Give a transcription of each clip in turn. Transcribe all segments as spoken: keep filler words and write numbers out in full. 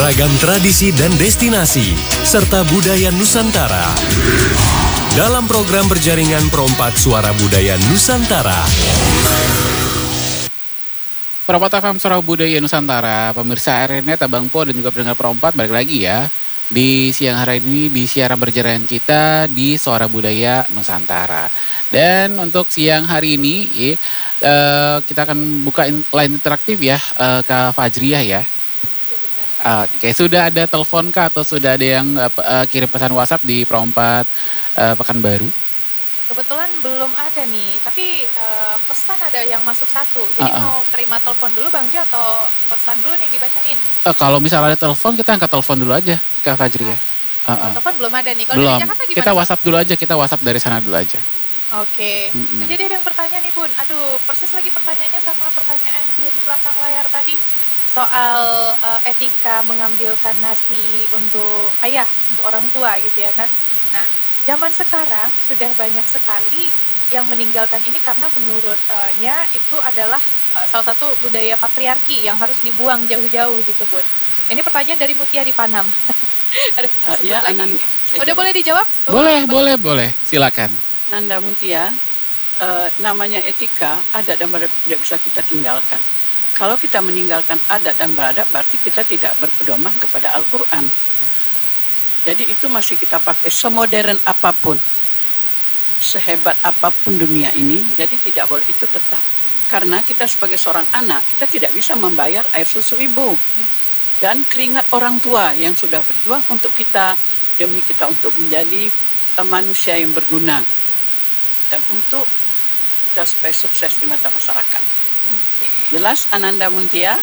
Beragam tradisi dan destinasi, serta budaya Nusantara. Dalam program berjaringan Perompat Suara Budaya Nusantara. Perompat F M Suara Budaya Nusantara, pemirsa R N Net, Abang Po dan juga pendengar Perompat, balik lagi ya. Di siang hari ini di siaran berjaringan kita di Suara Budaya Nusantara. Dan untuk siang hari ini ya, uh, kita akan buka in, line interaktif ya, uh, Kak Fajriah ya. Oke, sudah ada telepon kah atau sudah ada yang uh, uh, kirim pesan WhatsApp di Perompat uh, Pekanbaru? Kebetulan belum ada nih, tapi uh, pesan ada yang masuk satu. Jadi uh-uh. mau terima telepon dulu Bang Jo atau pesan dulu nih dibacain? Uh, kalau misalnya ada telepon, kita angkat telepon dulu aja, Kak Fajri ya. Uh, uh-uh. Telepon belum ada nih. Kalau belum. Dari Jakarta gimana? Kita WhatsApp dulu aja, kita WhatsApp dari sana dulu aja. Oke. Okay. Jadi ada yang bertanya nih Bun. Aduh, persis lagi pertanyaannya sama pertanyaan dia di belakang layar tadi. Soal uh, etika mengambilkan nasi untuk ayah, untuk orang tua gitu ya kan. Nah, zaman sekarang sudah banyak sekali yang meninggalkan ini karena menurutnya itu adalah uh, salah satu budaya patriarki yang harus dibuang jauh-jauh gitu Bun. Ini pertanyaan dari Mutia di Panam. Aduh, uh, ya, lagi. Udah boleh dijawab? Boleh, oh, boleh, boleh. Silakan. Nanda Mutia, uh, namanya etika, adat dan beradab tidak bisa kita tinggalkan. Kalau kita meninggalkan adat dan beradab, berarti kita tidak berpedoman kepada Al-Quran. Jadi itu masih kita pakai semodern apapun, sehebat apapun dunia ini, jadi tidak boleh itu tetap. Karena kita sebagai seorang anak, kita tidak bisa membayar air susu ibu. Dan keringat orang tua yang sudah berjuang untuk kita, demi kita untuk menjadi manusia yang berguna. Dan untuk kita supaya sukses di mata masyarakat. Okay. Jelas Ananda Muntia?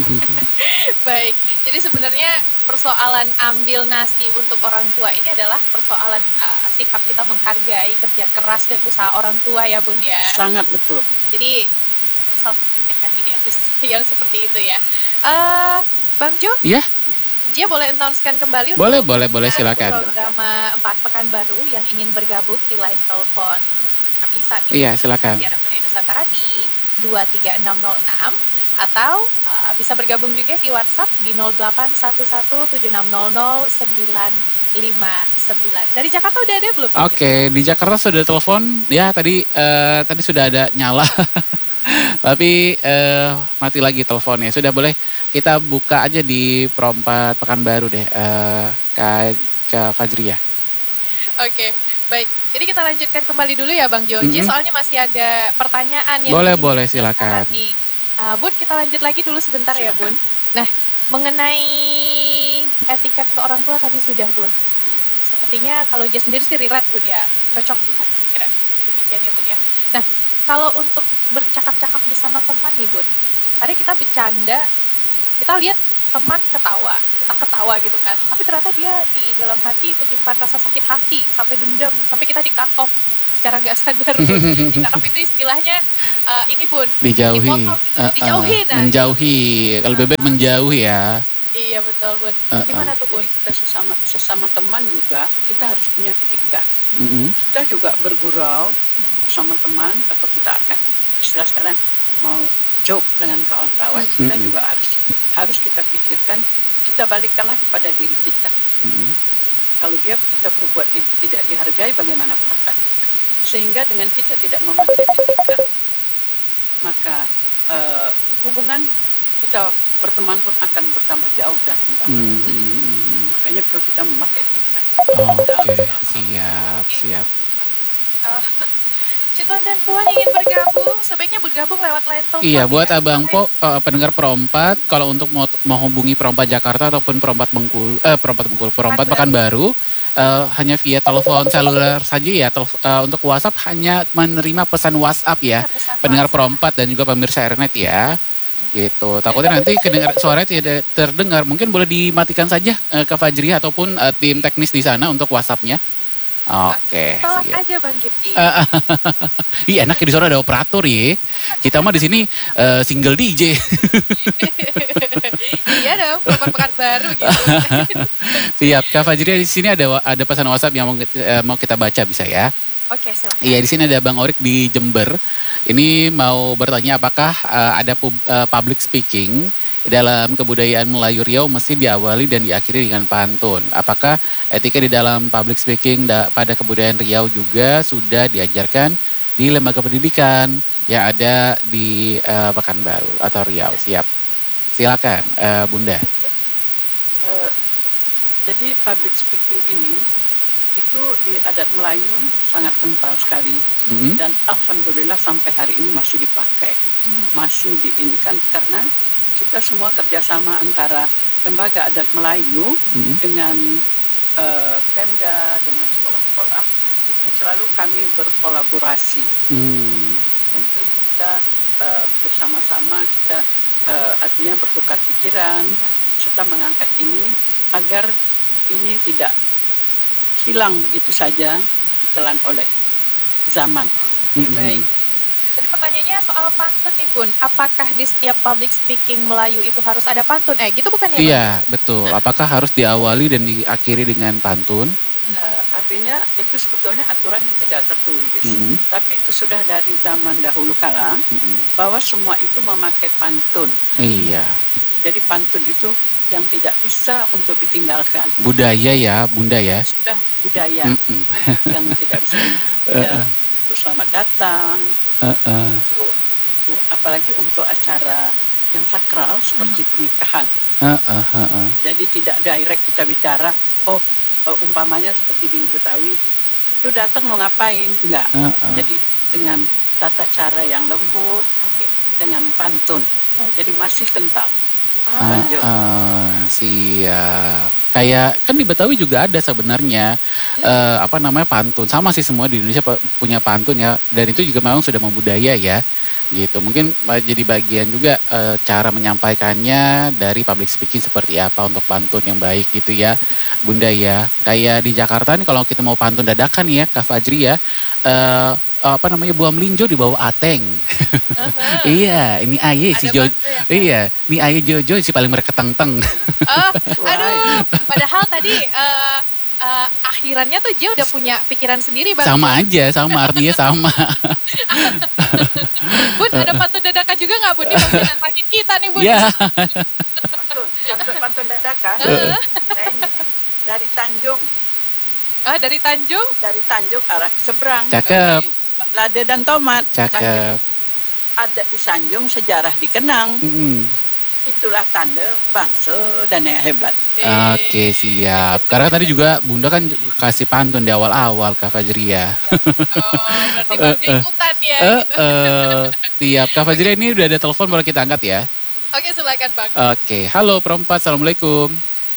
Baik, jadi sebenarnya persoalan ambil nasi untuk orang tua ini adalah persoalan uh, sikap kita menghargai kerja keras dan usaha orang tua ya Bun ya. Sangat betul. Jadi self-care idealis yang seperti itu ya. Uh, Bang Jo? Iya. Dia boleh announce-kan kembali boleh, untuk boleh, boleh, silakan. Program Empat Pekanbaru yang ingin bergabung di line telepon kami saat ini. Iya, silakan. Siaran Budaya Nusantara di dua tiga enam nol enam atau uh, bisa bergabung juga di WhatsApp di nol delapan satu satu tujuh enam nol nol sembilan lima sembilan. Dari Jakarta udah ada belum? Oke, okay, di Jakarta sudah telepon. Ya, tadi uh, tadi sudah ada nyala. Tapi uh, mati lagi teleponnya. Sudah boleh kita buka aja di Perompat Pekanbaru deh, uh, Kak, Kak Fajri ya. Oke. Okay. Baik, jadi kita lanjutkan kembali dulu ya Bang Joji, mm-hmm. soalnya masih ada pertanyaan yang boleh boleh silakan. Uh, Bun, kita lanjut lagi dulu sebentar silakan. Ya Bun. Nah, mengenai etiket ke orang tua tadi sudah Bun. Hmm. Sepertinya kalau dia sendiri sih relate Bun ya, cocok dengan pikiran demikian ya Bun ya. Nah, kalau untuk bercakap-cakap bersama teman nih Bun, tadi kita bercanda, kita lihat teman ketawa, kita ketawa gitu kan. Tapi ternyata dia di dalam hati menyimpan rasa sakit hati, sampai dendam, sampai kita di cut off secara nggak sadar. Di cut off itu istilahnya uh, ini Bun. Dijauhi. Dipotong, uh, dijauhi. Uh, nah, menjauhi. Kalau bebek uh, menjauhi ya. Iya betul Bun. Uh, Gimana tuh Bun? Kita sesama sesama teman juga kita harus punya etika. Uh-huh. Kita juga bergurau uh-huh. sama teman atau kita akan istilah sekarang mau joke dengan kawan-kawan, mm-hmm. kita juga harus harus kita pikirkan, kita balikkan lagi pada diri kita. Mm-hmm. Kalau dia kita berbuat tidak dihargai, bagaimana perasaan kita? Sehingga dengan kita tidak memakai etika, maka uh, hubungan kita berteman pun akan bertambah jauh dan indah. Mm-hmm. Makanya perlu kita memakai etika. Oke, okay. siap, siap. Uh, Cituan dan Puan ingin bergabung, sebaiknya bergabung lewat line telepon. Iya, buat ya. Abang Po, uh, pendengar Perompat, kalau untuk mau menghubungi Perompat Jakarta ataupun Perompat Bengkulu, eh Perompat Bengkulu, Perompat Pekanbaru, uh, hanya via telepon seluler saja ya. Telef- uh, untuk WhatsApp hanya menerima pesan WhatsApp ya, pesan pendengar WhatsApp. Perompat dan juga pemirsa R N Net ya. Gitu. Takutnya nanti kedengar suaranya tidak terdengar. Mungkin boleh dimatikan saja uh, ke Fajri ataupun uh, tim teknis di sana untuk WhatsApp-nya. Oke, tolong siap. aja Bang Giti. Iya, enak di suara ada operator ya. Kita mah di sini uh, single D J. Iya dong, Perompat Pekanbaru gitu. Siap, Kak Fajri di sini ada ada pesan WhatsApp yang mau, uh, mau kita baca bisa ya? Oke, silakan. Iya, di sini ada Bang Orik di Jember. Ini mau bertanya apakah uh, ada pub, uh, public speaking dalam kebudayaan Melayu Riau mesti diawali dan diakhiri dengan pantun. Apakah etika di dalam public speaking da- pada kebudayaan Riau juga sudah diajarkan di lembaga pendidikan yang ada di eh, Pekanbaru atau Riau? Siap. Silakan, eh, Bunda. Eh, jadi public speaking ini itu di adat Melayu sangat kental sekali Mm-mm. dan alhamdulillah sampai hari ini masih dipakai, masih di ini kan karena kita semua kerjasama antara lembaga adat Melayu Mm-mm. dengan eh, Pemda, dengan sekolah-sekolah, itu selalu kami berkolaborasi Hmm. dan sering kita eh, bersama-sama kita eh, artinya bertukar pikiran serta mengangkat ini agar ini tidak hilang begitu saja ditelan oleh zaman. Oke, baik. Nah, tadi pertanyaannya soal pantun nih Bun, apakah di setiap public speaking Melayu itu harus ada pantun? Eh gitu bukan ya Bun? Iya, betul. Apakah harus diawali dan diakhiri dengan pantun? Eh, artinya itu sebetulnya aturan yang tidak tertulis, Mm-mm. tapi itu sudah dari zaman dahulu kala Mm-mm. bahwa semua itu memakai pantun. Iya, Jadi pantun itu yang tidak bisa untuk ditinggalkan. budaya ya, Bunda ya. Sudah budaya Mm-mm. yang tidak bisa ya, untuk selamat datang, Uh-uh. untuk apalagi untuk acara yang sakral seperti pernikahan. Uh-uh. Uh-uh. Jadi tidak direct kita bicara, oh eh, umpamanya seperti di Betawi, lu datang mau ngapain? Enggak. Uh-uh. Jadi dengan tata cara yang lembut, dengan pantun. Jadi masih kental. Ah, Lanjut. Uh, siap. Kayak kan di Betawi juga ada sebenarnya eh, apa namanya pantun. Sama sih semua di Indonesia pa- punya pantun ya. Dan itu juga memang sudah membudaya ya. Gitu. Mungkin eh, jadi bagian juga eh, cara menyampaikannya dari public speaking seperti apa untuk pantun yang baik gitu ya, Bunda ya. Kayak di Jakarta nih kalau kita mau pantun dadakan ya, Kak Fajri ya. Eh, apa namanya buah melinjo di bawah ateng. uh-huh. Iya, ini aye si Ada Jo. pantun ya? Iya, ini aye Jojo si paling mereketeng-teng. Oh, aduh, padahal tadi eh, eh, akhirannya tuh dia udah punya pikiran sendiri Bang. Sama aja, sama artinya sama. Bun, ada pantun dadakan juga nggak Bun? Ini pasti nantangin kita nih Bun. Ya. Pantun, pantun, pantun dadakan. Heeh. Saya ini dari Tanjung, Ah, dari Tanjung. dari Tanjung arah seberang. Cakep. Lade dan tomat. Tanjung. Cakep. Ada di Sanjung, sejarah dikenang. Mm-mm. Itulah tanda bangsa dan yang hebat. Oke, siap. Karena tadi juga Bunda kan kasih pantun di awal-awal Kak Fajri ya. Oh, berarti Bang ikutan ya. Eh, Gitu. eh, siap. Kak Fajri ini udah ada telepon boleh kita angkat ya. Oke, silakan Bang. Oke, halo perempat, assalamualaikum.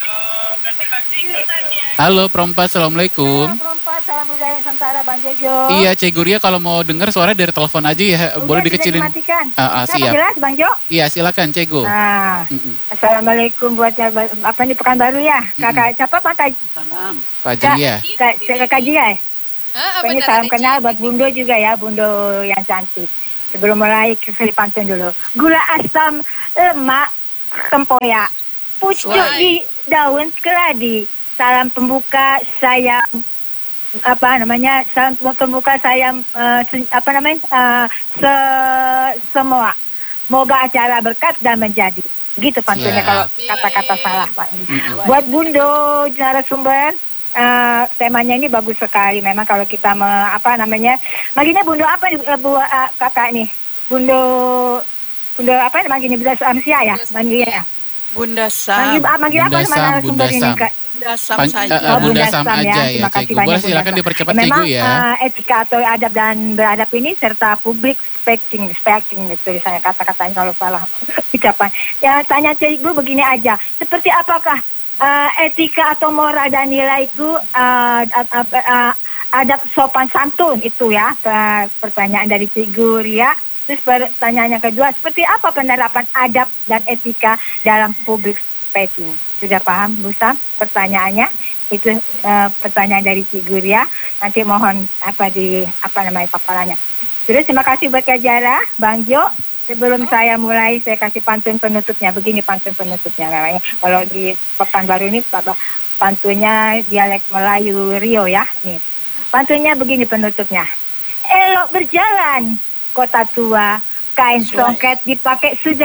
Halo perempat, assalamualaikum. Perempat, salam budaya Nusantara, Bang Jojo. Iya, Cek Guria kalau mau dengar suara dari telepon aja ya, Udah, boleh sudah dikecilin. dimatikan. Ah, ah, Kenapa siap. jelas, Bang Jo? Iya, silakan Cego. Nah, Mm-mm. Assalamualaikum buat ya- apa nih Pekanbaru ya. Kakak siapa Pak? Kak, Salam. Fajri ya. Kak, Kakak Jia ya? Ah, Pengen benar, salam ada kenal Ci. buat Bundo juga ya, Bundo yang cantik. Sebelum mulai kasih pantun dulu. Gula asam lemak tempoyak. Pucuk Suai. di daun keladi. Salam pembuka sayang apa namanya? Salam pembuka sayang eh, se- apa namanya? eh, se- semua. Moga acara berkat dan menjadi. Gitu pantunnya Ya. kalau kata-kata salah Pak. Mm-mm. Buat Bundo narasumber, eh, temanya ini bagus sekali. Memang kalau kita me, apa namanya, manggilnya Bundo apa nih, eh, bu eh, kakak nih? Bundo, Bundo apa nih manggilnya? Bunda Samsia ya, manggilnya. Bunda Manggil, Sam. ah, manggil apa Bunda nama Sam, narasumber Bunda ini Sam. kak? Bunda Sam Pan- saja. eh, eh, Oh, Bunda Bunda Sam Sam ya. aja ya, Terima kasih Cego. banyak, Boleh Bunda silakan Sam. dipercepat Memang Cego ya. eh, etika atau adab dan beradab ini serta public speaking, speaking itu saya kata-katanya kalau salah ucapan. Ya tanya Cego begini aja, seperti apakah eh, etika atau moral dan nilai itu eh, ad- ad- eh, adab sopan santun itu ya, pe- pertanyaan dari Cego Ria. Terus pertanyaan yang kedua, seperti apa penerapan adab dan etika dalam public speaking? Sudah paham Bu Sam pertanyaannya? Itu eh, pertanyaan dari Cego Ria. Nanti mohon apa di apa namanya paparannya. Terus terima kasih buat Kak Jara, Bang Jo. Sebelum saya mulai, saya kasih pantun penutupnya. Begini pantun penutupnya namanya. Kalau di Pekanbaru ini Pak, pantunnya dialek Melayu Rio ya. Nih. Pantunnya begini penutupnya. Elok berjalan kota tua, kain Sesuai. songket dipakai sudah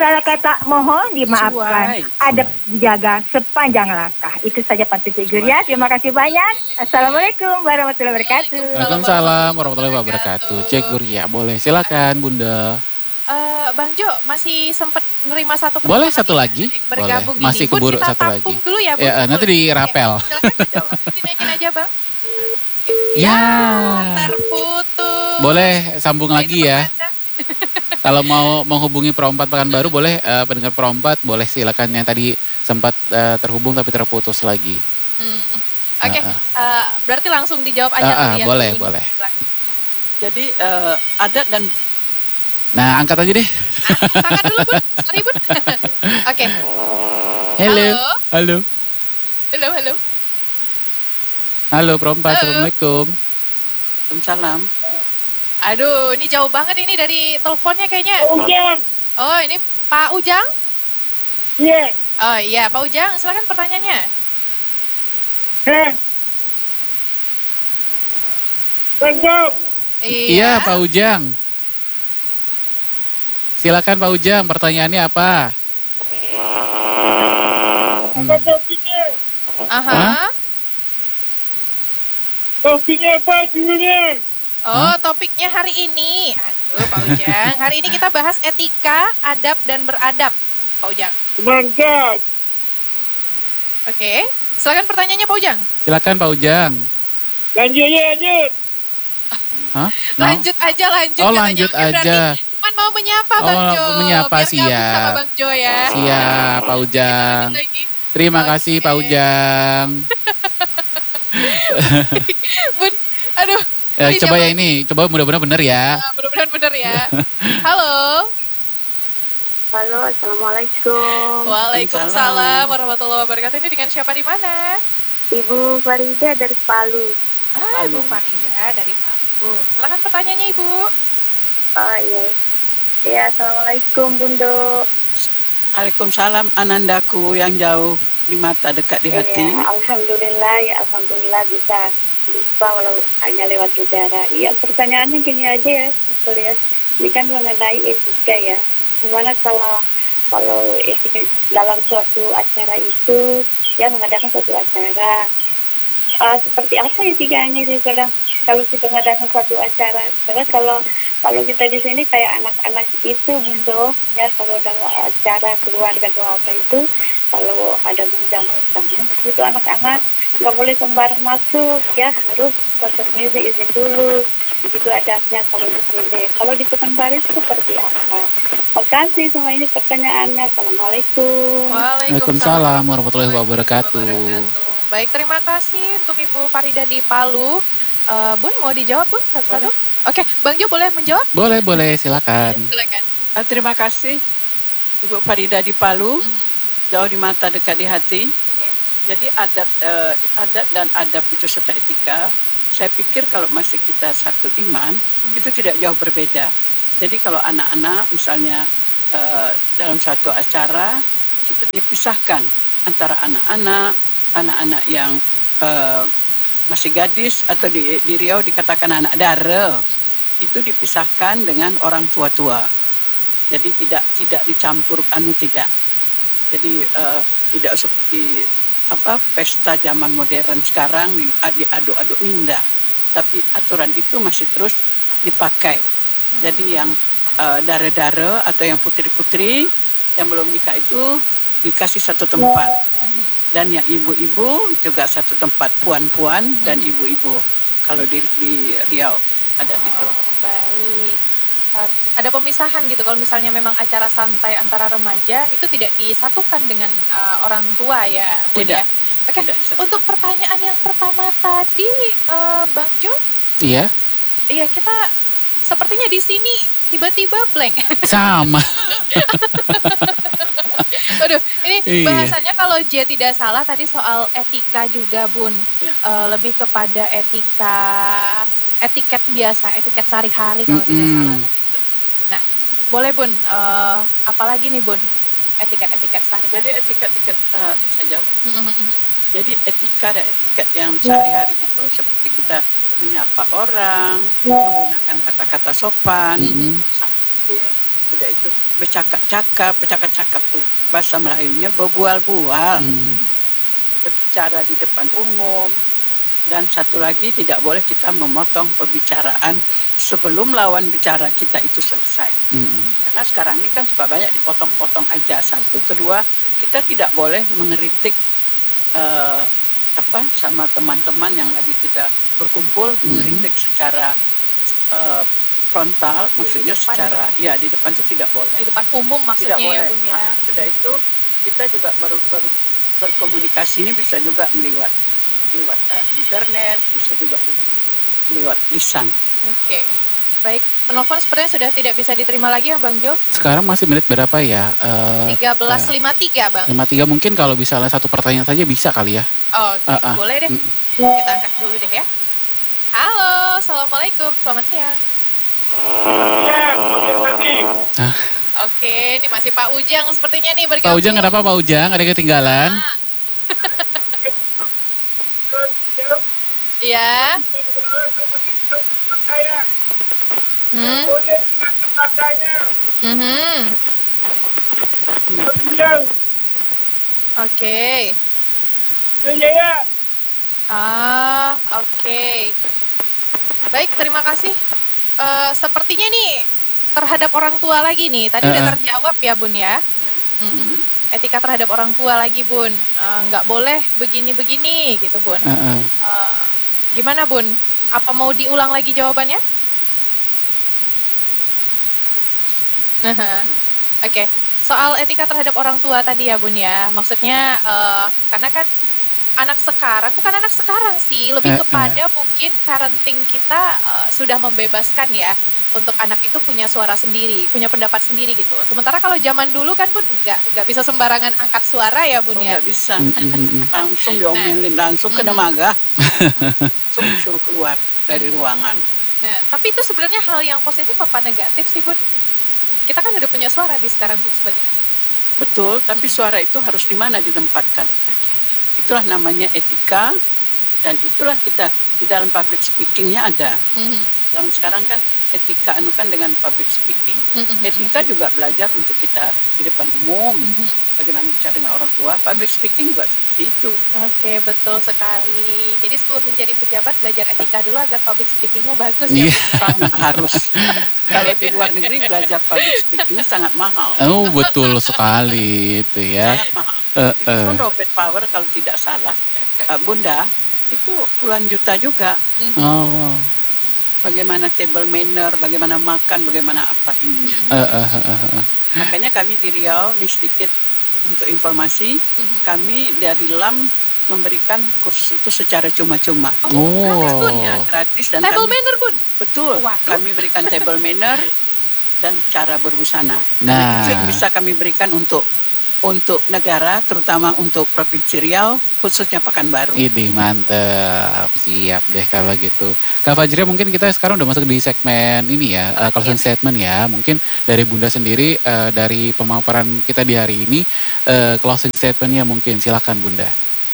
salah kata mohon dimaafkan. Sesuai. Adab dijaga sepanjang langkah. Itu saja Pak Cik Guru ya. Terima kasih banyak. Assalamualaikum warahmatullahi wabarakatuh. Waalaikumsalam warahmatullahi wabarakatuh. Cek Guria, boleh silakan Bunda. Eh, Bang Jo masih sempat nerima satu Boleh pertanyaan satu lagi? bergabung Boleh. Masih ini. Bun, keburu kita satu tampung lagi. dulu ya, Bun. Ya, eh, nanti Bun. dirapel. Oke, silakan dinaikin aja, Bang. Ya. Terputus. Boleh sambung Nah, lagi itu ya. pertanda. Kalau mau menghubungi Perompat Pekanbaru boleh, eh, pendengar Perompat boleh silakan yang tadi sempat eh, terhubung tapi terputus lagi. Hmm. Oke, Ah, ah. eh, berarti langsung dijawab aja Ah, ah, tuh ya. boleh, Bun. boleh. Jadi eh, adat dan Nah, angkat aja deh. Angkat dulu, Bun. Sorry, Bun. Oke. Halo. Halo. Halo. Halo, halo. Halo Perompat, Halo. Assalamualaikum. salam. Aduh, ini jauh banget ini dari teleponnya kayaknya. Ujang. Oh, ini Pak Ujang? Iya. Oh iya, Pak Ujang, silakan pertanyaannya. Heh. Bang Iya, Pak Ujang. Silakan Pak Ujang, pertanyaannya apa? Hmm. Aha. Hah? Topiknya apa judulnya? Oh, topiknya hari ini. Aduh, Pak Ujang. Hari ini kita bahas etika, adab, dan beradab. Pak Ujang. Mantap. Oke. Silakan pertanyaannya, Pak Ujang. Silakan Pak Ujang. Lanjut, lanjut. Hah? No? Lanjut aja, lanjut. Oh, katanya. lanjut Oke, berarti aja. cuman mau menyapa Oh, Bang Jo. menyapa, Biar gabung siap. sama Bang Jo ya. Siap, Pak Ujang. Lanjut lagi. Terima Oke. kasih Pak Ujang. Bun, aduh. Ya, Ini coba siapa? ya ini, coba mudah-mudahan benar ya. Ah, mudah-mudahan bener ya. Halo. Halo, assalamualaikum. Waalaikumsalam warahmatullahi wabarakatuh. Ini dengan siapa di mana? Ibu Farida dari Palu. Ah, Ibu Palu. Farida dari Palu. Silakan pertanyaannya, Ibu. Oh iya. Ya, assalamualaikum Bundo. Waalaikumsalam anandaku yang jauh di mata dekat di hati. Ya, alhamdulillah ya, alhamdulillah bisa jumpa walau hanya lewat udara. Iya, pertanyaannya gini aja ya, kuliah. Ini kan mengenai etika ya. Gimana kalau kalau etika dalam suatu acara itu ya mengadakan suatu acara. Ah, seperti apa etikanya sih kadang kalau kita mengadakan suatu acara. Terus kalau kalau kita di sini kayak anak-anak itu Bundo ya, kalau udah acara keluarga atau apa itu, kalau ada menjamu tamu itu anak-anak nggak boleh sembarang masuk ya, harus proses musik izin dulu. Begitu adabnya kalau di sini. Kalau di Pekanbaru itu seperti apa? Makasih semua ini pertanyaannya. Assalamualaikum. Waalaikumsalam warahmatullahi wabarakatuh. Baik, terima kasih untuk Ibu Farida di Palu. Eh, Bun, mau dijawab, Bun? Satu-satu? Oke, Bang Jo boleh menjawab? Boleh, boleh, silakan. Silakan. Ah, terima kasih Ibu Farida di Palu, Mhm. jauh di mata dekat di hati. Jadi adat eh, adat dan adab itu serta etika, saya pikir kalau masih kita satu iman itu tidak jauh berbeda. Jadi kalau anak-anak misalnya eh, dalam satu acara kita dipisahkan antara anak-anak, anak-anak yang eh, masih gadis atau di, di Riau dikatakan anak dara, itu dipisahkan dengan orang tua-tua. Jadi tidak tidak dicampur anu tidak. Jadi eh, tidak seperti apa pesta zaman modern sekarang di- diaduk-aduk minda. Tapi aturan itu masih terus dipakai. Jadi yang eh, dara-dara atau yang putri-putri yang belum nikah itu dikasih satu tempat. Dan yang ibu-ibu juga satu tempat, puan-puan dan ibu-ibu. Kalau di, di Riau ada itu. Oh, baik. Eh, ada pemisahan gitu kalau misalnya memang acara santai antara remaja itu tidak disatukan dengan eh, orang tua ya, Bun Tidak. ya. Oke, Tidak disatukan. untuk pertanyaan yang pertama tadi, eh, Bang Jo, Iya, iya kita sepertinya di sini tiba-tiba blank. sama. Waduh, ini Iya. bahasannya kalau J tidak salah tadi soal etika juga, Bun. Ya. Eh, lebih kepada etika etiket biasa, etiket sehari-hari kalau tidak Mm-mm. salah tadi, Bun. Nah, boleh Bun, eh, apalagi nih Bun? Etiket-etiket sehari-hari. Jadi etiket-etiket eh, saya jawab. Mm-mm. Jadi etika dan etiket yang sehari-hari itu seperti kita menyapa orang, menggunakan kata-kata sopan, Mm-mm. sambil, sudah itu bercakap-cakap, bercakap-cakap tuh bahasa Melayunya berbual-bual, Hmm. berbicara di depan umum. Dan satu lagi, tidak boleh kita memotong pembicaraan sebelum lawan bicara kita itu selesai. Hmm. Karena sekarang ini kan suka banyak dipotong-potong aja. Satu, kedua, kita tidak boleh mengeritik eh, apa sama teman-teman yang lagi kita berkumpul, mengeritik secara eh, frontal, Di maksudnya depan secara ya di depan itu tidak boleh. Di depan umum maksudnya Tidak boleh. ya Bun ya. Nah, sudah itu kita juga baru ber- berkomunikasi ini bisa juga melewat lewat eh, internet, bisa juga lewat lisan. Oke. Baik, penelpon sepertinya sudah tidak bisa diterima lagi ya Bang Jo. Sekarang masih menit berapa ya? Eh, tiga belas lima puluh tiga Bang. lima tiga mungkin kalau misalnya satu pertanyaan saja bisa kali ya. Oh, oke. Ah, ah. Boleh deh. Mm. Kita angkat dulu deh ya. Halo, Assalamualaikum, selamat siang. Oke, ini masih Pak Ujang sepertinya nih bergabung. Pak Ujang, kenapa Pak Ujang? Ada yang ketinggalan? Ah. Iya. Hmm. Mhm. Oke. Ah, oke. Baik, terima kasih. Eh, sepertinya nih terhadap orang tua lagi nih. Tadi udah Eh, eh. terjawab ya Bun ya. Mm-mm. Etika terhadap orang tua lagi Bun. Eh, nggak boleh begini-begini gitu Bun. Heeh. Eh, gimana Bun? Apa mau diulang lagi jawabannya? Oke, soal etika terhadap orang tua tadi ya Bun ya. Maksudnya eh, karena kan anak sekarang, bukan anak sekarang sih, lebih Eh, eh. kepada mungkin parenting kita eh, sudah membebaskan ya untuk anak itu punya suara sendiri, punya pendapat sendiri gitu. Sementara kalau zaman dulu kan Bun nggak nggak bisa sembarangan angkat suara ya Bun Oh, ya. nggak bisa. Mm, mm, mm, mm. Langsung diomelin, langsung ke Mm. demaga. Langsung disuruh keluar dari ruangan. Nah, tapi itu sebenarnya hal yang positif apa negatif sih Bun? Kita kan udah punya suara di sekarang Bun sebagai anak. Betul, tapi suara itu harus di mana ditempatkan. Oke. Itulah namanya etika, dan itulah kita di dalam public speakingnya ada. Mhm. Yang sekarang kan etika anu kan dengan public speaking. Mhm. Etika juga belajar untuk kita di depan umum, Mhm. bagaimana bicara dengan orang tua. Public speaking juga seperti itu. Oke, betul sekali. Jadi sebelum menjadi pejabat belajar etika dulu agar public speakingnya bagus Iya. ya. Bun, ya. Sangat harus. Kalau di luar negeri belajar public speakingnya sangat mahal. Oh, betul sekali itu ya. Sangat mahal. Eh, Itu eh. pun Robert Power kalau tidak salah, eh, Bunda, itu puluhan juta juga. Oh. Bagaimana table manner, bagaimana makan, bagaimana apa ininya. Eh, eh, eh, eh, eh. Makanya kami di Riau, ini sedikit untuk informasi, Mhm. kami dari L A M memberikan kursus itu secara cuma-cuma. Oh, gratis Bun. Oh. Ya, gratis dan Table kami, manner Bun. betul, Waduh. kami berikan table manner dan cara berbusana. Nah. Nah, itu yang bisa kami berikan untuk untuk negara, terutama untuk Provinsi Riau, khususnya Pekanbaru. Ini mantep, siap deh kalau gitu. Kak Fajria, mungkin kita sekarang udah masuk di segmen ini ya, uh, closing statement ya. Mungkin dari Bunda sendiri, uh, dari pemaparan kita di hari ini, uh, closing statementnya mungkin, silakan Bunda.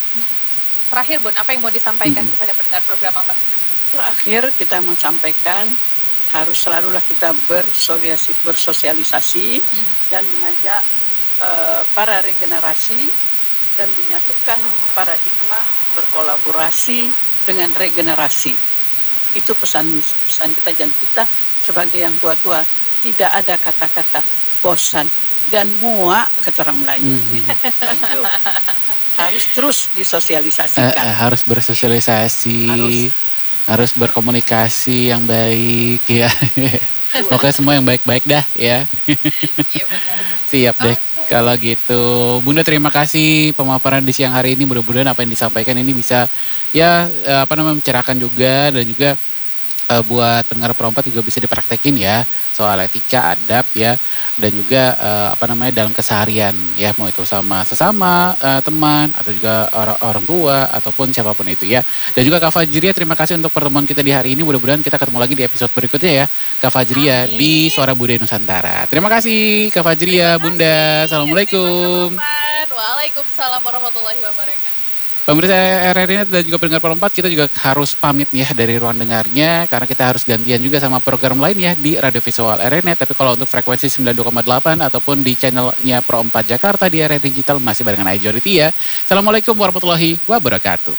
Terakhir Bun, apa yang mau disampaikan Mhm. kepada pendengar program Ampat? Terakhir kita mau sampaikan harus selalulah kita bersosialisasi, bersosialisasi Mhm. dan mengajak eh, para regenerasi dan menyatukan paradigma berkolaborasi dengan regenerasi. Itu pesan pesan kita, dan kita sebagai yang tua-tua tidak ada kata-kata bosan dan muak kata orang Melayu. Mhm. Ayo. Harus terus Eh, disosialisasikan. eh, harus bersosialisasi, Harus. harus berkomunikasi yang baik ya. Pokoknya semua yang baik-baik dah ya. Iya benar. Siap deh. Oke. Kalau gitu, Bunda terima kasih pemaparan di siang hari ini. Mudah-mudahan apa yang disampaikan ini bisa ya eh, apa namanya mencerahkan juga, dan juga eh, buat pendengar perompat juga bisa dipraktekin ya soal etika, adab ya, dan juga eh, apa namanya dalam keseharian ya, mau itu sama sesama eh, teman atau juga orang orang tua ataupun siapapun itu ya. Dan juga Kak Fajria, terima kasih untuk pertemuan kita di hari ini. Mudah-mudahan kita ketemu lagi di episode berikutnya ya, Kak Fajria Amin. di Suara Budaya Nusantara. Terima kasih Kak Fajria, Terima Bunda. kasih. Assalamualaikum. Terima kasih, Bapak. Waalaikumsalam warahmatullahi wabarakatuh. Pemirsa R R I dan juga pendengar perempat, kita juga harus pamit ya dari ruang dengarnya karena kita harus gantian juga sama program lain ya di Radio Visual R R I. Tapi kalau untuk frekuensi sembilan puluh dua koma delapan ataupun di channelnya Pro empat Jakarta di R R I Digital masih barengan Aijor Tia. Assalamualaikum warahmatullahi wabarakatuh.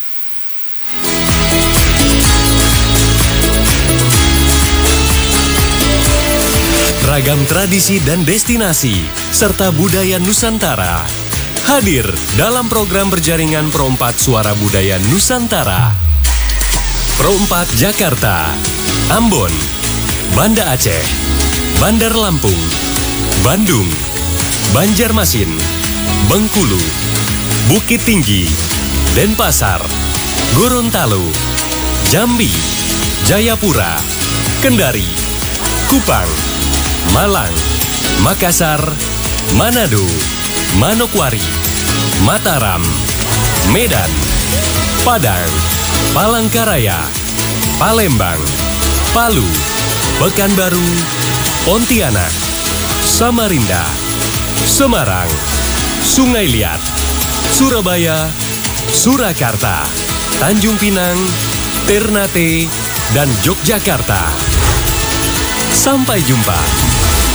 Ragam tradisi dan destinasi serta budaya Nusantara hadir dalam program berjaringan Pro empat Suara Budaya Nusantara. Pro empat Jakarta, Ambon, Banda Aceh, Bandar Lampung, Bandung, Banjarmasin, Bengkulu, Bukit Tinggi, Denpasar, Gorontalo, Jambi, Jayapura, Kendari, Kupang, Malang, Makassar, Manado, Manokwari, Mataram, Medan, Padang, Palangkaraya, Palembang, Palu, Pekanbaru, Pontianak, Samarinda, Semarang, Sungai Liat, Surabaya, Surakarta, Tanjung Pinang, Ternate, dan Yogyakarta. Sampai jumpa.